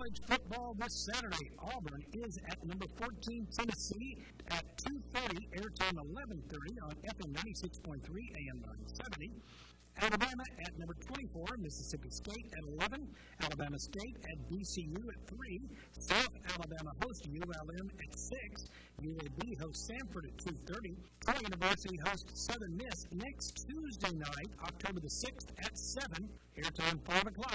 college football this Saturday. Auburn is at number 14 Tennessee at 2:30, airtime 11:30 on FM 96.3 AM 970. Alabama at number 24, Mississippi State at 11, Alabama State at VCU at 3, South Alabama hosts ULM at 6, UAB hosts Samford at 2:30, Troy University hosts Southern Miss next Tuesday night, October the 6th at 7, airtime 5 o'clock.